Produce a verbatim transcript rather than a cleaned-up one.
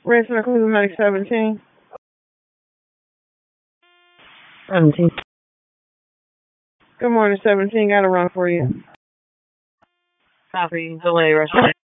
Racing Cleveland seventeen. seventeen. Good morning, seventeen. Got a run for you. Copy. Delay, restaurant.